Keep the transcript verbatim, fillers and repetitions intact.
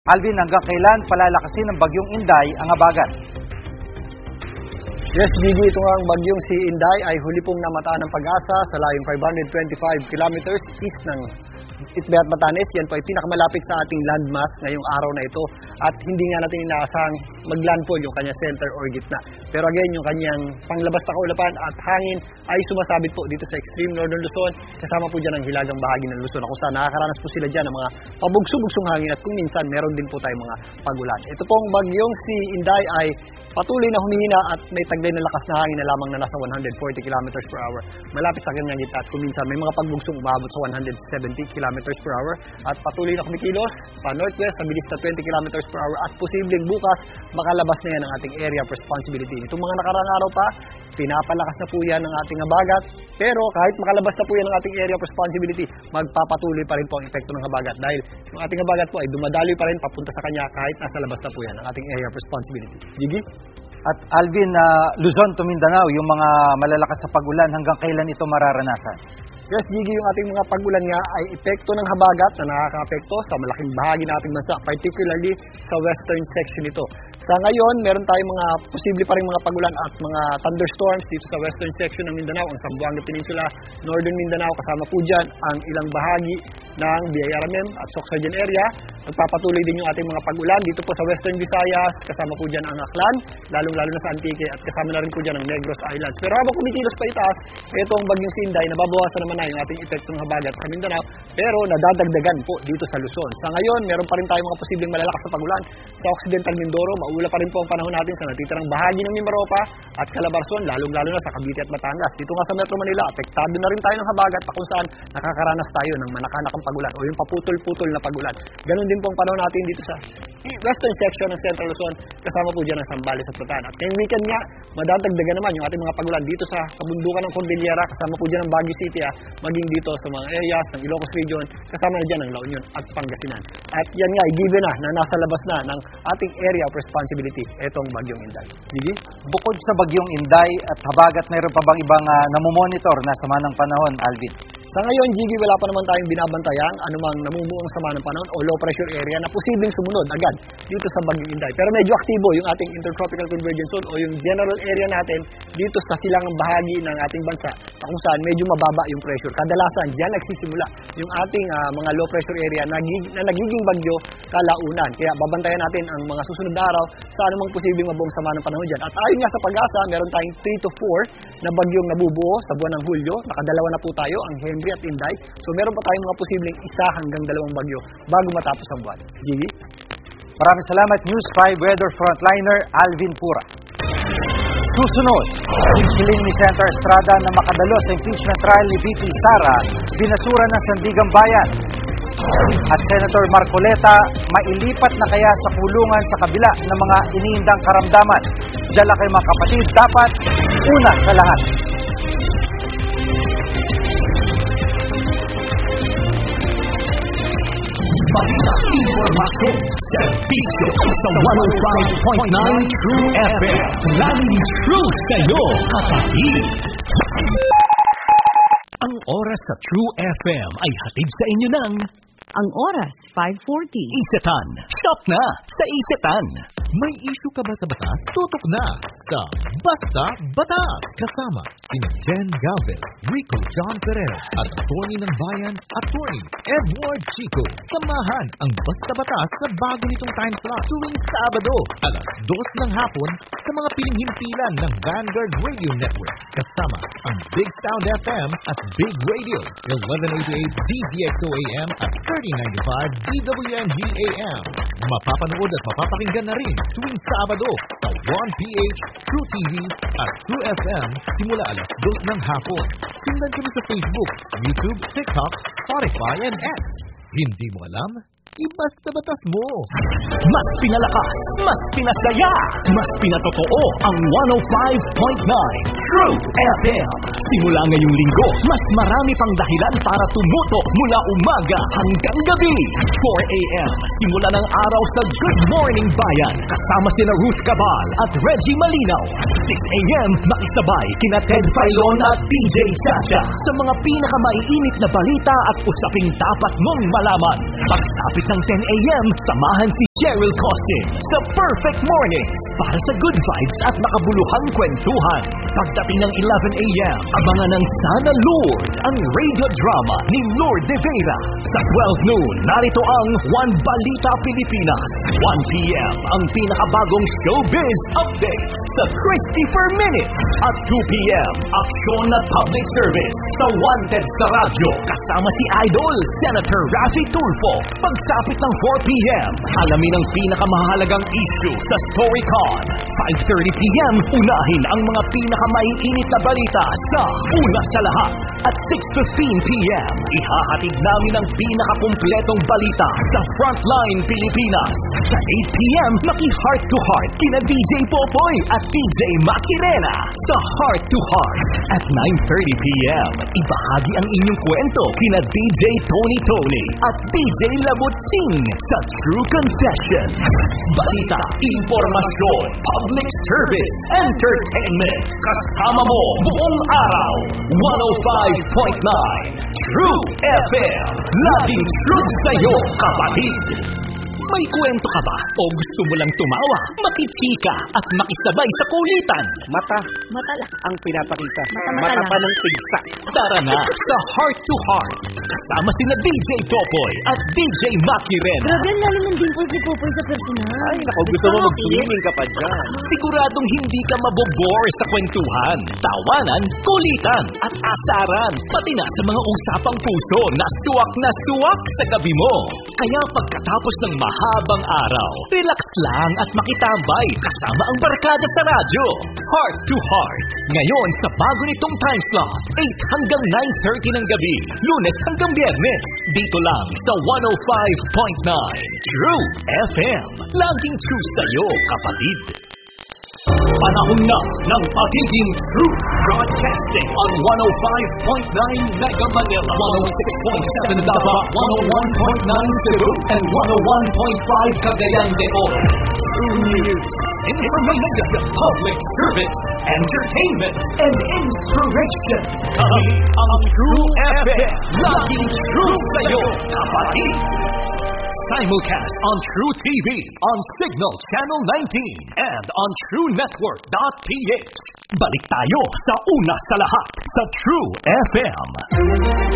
Alvin, hanggang kailan palalakasin ng bagyong Inday ang habagat? Yes, Gigi, ito nga ang bagyong si Inday ay huli pong namataan ng Pag-asa sa layong five hundred twenty-five kilometers east ng Itbayat, Batanes. Yan po ay pinakamalapit sa ating landmass ngayong araw na ito. At hindi nga natin inaasahang maglandfall yung kanyang center or gitna. Pero again, yung kanyang panglabas na kaulapan at hangin ay sumasabit po dito sa extreme northern Luzon. Kasama po dyan ang hilagang bahagi ng Luzon. Kung saan nakakaranas po sila dyan ng mga pabugso-bugsong hangin at kung minsan meron din po tayong mga pagulan. Ito pong bagyong si Inday ay patuloy na humihina at may taglay na lakas na hangin na lamang na nasa one hundred forty kilometers per hour. Malapit sa kanyang gitna at kung minsan may mga pagbugsong umabot sa one hundred seventy kilometers per hour at patuloy na kumikilos pa northwest sa bilis na twenty kilometers per hour at posibleng bukas makalabas na yan ang ating area of responsibility. Itong mga nakaraang araw pa, pinapalakas na po yan ng ating habagat, pero kahit makalabas na po yan ng ating area of responsibility, magpapatuloy pa rin po ang epekto ng habagat dahil yung ating habagat po ay dumadaloy pa rin papunta sa kanya kahit nasa labas na po yan ang ating area of responsibility. Gigi? At Alvin, uh, Luzon to Mindanao, yung mga malalakas na pagulan, hanggang kailan ito mararanasan? Yes, Gigi, yung ating mga pagulan nga ay epekto ng habagat na nakaka-apekto sa malaking bahagi ng ating bansa, particularly sa western section nito. Sa ngayon, meron tayong mga posible pa rin mga pagulan at mga thunderstorms dito sa western section ng Mindanao, ang Zamboanga Peninsula, northern Mindanao, kasama po dyan ang ilang bahagi ng B I R M M at Sorsogon area. Magpapatuloy din yung ating mga pagulan dito po sa western Visayas, kasama po dyan ang Aklan, lalong-lalo na sa Antique, at kasama na rin po dyan ang Negros Islands. Pero habang kumikilos pa itaas, ito ang bagyong si Inday, nababawasan naman na yung ating epekto ng habagat sa Mindanao, pero nadadagdagan po dito sa Luzon. Sa ngayon, meron pa rin tayong mga posibleng malalakas na pagulan sa Occidental Mindoro. Maula pa rin po ang panahon natin sa natitirang bahagi ng Mimaropa at Calabarzon, lalong-lalo na sa Cavite at Batangas. Dito nga sa Metro Manila, apektado na rin tayo ng habagat pa kung saan nakakaranas tayo ng manakanakang pagulan o yung paputol-putol na pagulan. Ganon din po ang panahon natin dito sa western section ng Central Luzon, kasama po dyan ang Zambales at Platan. At ngayong weekend nga, madadagdagan naman yung ating mga pagulan dito sa kabundukan ng Cordillera, kasama po dyan ang Baguio City, ah, maging dito sa mga areas ng Ilocos Region, kasama na dyan ang La Union at Pangasinan. At yan nga, given na na nasa labas na ng ating area of responsibility, etong bagyong Inday. Gigi? Bukod sa bagyong Inday at habagat, mayroon pa bang ibang uh, namumonitor na sama ng panahon, Alvin? Sa ngayon, Gigi, wala pa naman tayong binabantayan anumang namumuong sama ng panahon o low pressure area na posibleng sumunod agad dito sa bagyong Inday. Pero medyo aktibo yung ating intertropical convergence zone o yung general area natin dito sa silangang bahagi ng ating bansa, kung saan medyo mababa yung pressure. Kadalasan, dyan nagsisimula yung ating uh, mga low pressure area na, na nagiging bagyo kalaunan. Kaya babantayan natin ang mga susunod na araw sa anumang posibleng mabuong sama ng panahon dyan. At ayon nga sa Pag-asa, meron tayong three to four na bagyong nabubuo sa buwan ng Hulyo. Nakadalawa na po tayo, ang Henry at Inday. So meron pa tayong mga posibleng isa hanggang dalawang bagyo bago matapos ang buwan. Gigi? Maraming salamat, News five Weather Frontliner Alvin Pura. Susunod, hiling ni Senator Estrada na makadalo sa impeachment trial ni V P Sara, binasura ng Sandigang Bayan. At Senator Marcoleta, mailipat na kaya sa kulungan sa kabila ng mga iniindang karamdaman. Dala kay mga kapatid, dapat una sa lahat. Balita, informasyon, serbisyo sa one oh five point nine True F M. Laging true sa'yo, kapatid. Ang oras sa True F M ay hatid sa inyo ng ang oras, five forty. Isetan. Shop na sa Isetan. May issue ka ba sa batas? Tutok na sa Basta Batas. Kasama sina Jen Galvez, Rico John Perez, at attorney ng bayan, attorney Edward Chico. Samahan ang Basta Batas sa bago nitong time slot tuwing Sabado, alas dos ng hapon sa mga piling-himpilan ng Vanguard Radio Network. Kasama ang Big Sound F M at Big Radio, eleven eighty-eight D Z X O A M at thirty ninety-five D W N G A M. Mapapanood at mapapakinggan na rin tuwing Sabado sa one P H, True T V at True F M simula alas dos ng hapon. Sundan kami sa Facebook, YouTube, TikTok, Spotify, and X. Hindi mo alam? Ibasta batas mo. Mas pinalakas, mas pinasaya, mas pinatotoo ang one oh five point nine True F M. Simula ngayong linggo, mas marami pang dahilan para tumutok mula umaga hanggang gabi. four A M, simula ng araw sa Good Morning Bayan. Kasama sina Ruth Cabal at Reggie Malinaw. six A M, makisabay kina Ted Filon at P J Chacha sa mga pinakamaiinit na balita at usaping dapat mong malaman. Pagsapit Hanggang ten a.m., samahan si Cheryl Costin sa Perfect Mornings para sa good vibes at makabuluhang kwentuhan. Pagdating ng eleven a.m., abangan ng Sana Lord, ang radio drama ni Lord De Vera. Sa twelve noon, narito ang One Balita Pilipinas. one p.m., ang pinakabagong showbiz update sa Christopher Minute. At two p.m., aksyon na public service sa Wanted sa radyo. Kasama si Idol, Senator Raffy Tulfo. Pagsapit ng four p.m., alamin ang pinakamahalagang issue sa StoryCon. five thirty p.m., unahin ang mga pinakamaiinit na balita sa Una sa Lahat. At six fifteen p.m., ihahatid namin ang pinakakumpletong balita sa Frontline Pilipinas. Sa eight p.m., maki-heart to heart kina D J Popoy at D J Makirena sa Heart to Heart. At nine thirty p.m., ibahagi ang inyong kwento kina D J Tony Tony at D J Labutsing sa True Confession. Balita, impormasyon, public service, entertainment. Kasama mo buong araw. one oh five point nine True F M. Laging truth sa'yo, kapatid. May kwento ka ba? O gusto mo lang tumawa, makichika at makisabay sa kulitan? Mata Mata lang. ang pinapakita. Mata-mata Mata lang. pa ng tigsa. Tara na sa Heart to Heart. Kasama sina D J Popoy at D J Makirena. Grabe, ang lalim ng dimples ni Popoy sa personal. Ay, naku, gusto mo mag-swimming ka pa dyan. Siguradong hindi ka mabobore sa kwentuhan, tawanan, kulitan at asaran. Pati na sa mga usapang puso na suwak na suwak sa gabi mo. Kaya pagkatapos ng mahabang araw, relax lang at makitambay kasama ang barkada sa radyo. Heart to Heart. Ngayon sa bago nitong time slot, eight hanggang nine thirty ng gabi, Lunes hanggang Biyernes. Dito lang sa one oh five point nine True F M. Laging true sa'yo, kapatid. Panahon na ng pagiging True Broadcasting on one oh five point nine Mega Manila, one oh six point seven Davao, one oh one point nine Cebu, and one oh one point five Cagayan de Oro. True News, information, public service, entertainment, and inspiration. Kami ang True F M. Laging true sa'yo, kapatid. Simulcast on True T V, on Signal Channel nineteen, and on True Network dot p h. Balik tayo sa Una sa Lahat sa True F M.